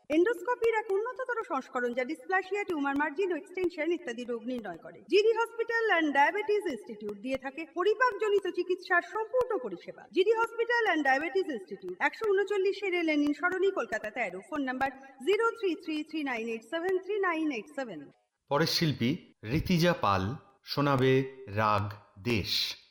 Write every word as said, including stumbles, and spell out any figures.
এন্ডোস্কোপির এক উন্নততর সংস্করণ যা ডিসপ্লাসিয়া, টিউমার মার্জিন ও এক্সটেনশন ইত্যাদি রোগ নির্ণয় করে। GD hospital and diabetes institute দিয়ে থাকে পরিপাকজনিত চিকিৎসার সম্পূর্ণ পরিষেবা। GD hospital and diabetes institute, একশো উনচল্লিশে লেনিন সরণি, কলকাতা তেরো। Phone number zero three three three nine eight seven three nine eight seven. পরের শিল্পী ঋতিজা পাল শোনাবে রাগ দেশ।